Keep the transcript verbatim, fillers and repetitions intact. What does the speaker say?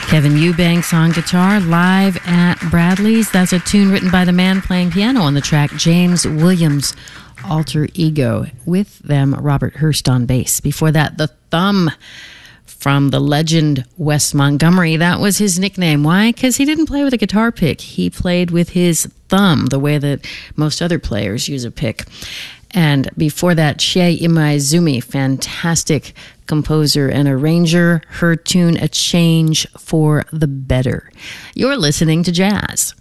Kevin Eubanks on guitar, live at Bradley's. That's a tune written by the man playing piano on the track, James Williams, Alter Ego. With them, Robert Hurst on bass. Before that, The Thumb from the legend Wes Montgomery. That was his nickname. Why? Because he didn't play with a guitar pick. He played with his thumb, the way that most other players use a pick. And before that, Shei Imaizumi, fantastic composer and arranger. Her tune, A Change for the Better. You're listening to Jazz.